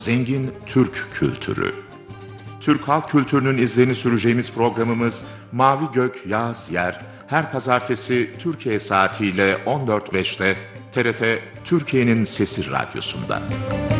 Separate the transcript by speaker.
Speaker 1: Zengin Türk kültürü. Türk halk kültürünün izlerini süreceğimiz programımız Mavi Gök Yağız Yer her pazartesi Türkiye saatiyle 14.05'te TRT Türkiye'nin Sesi Radyosu'nda.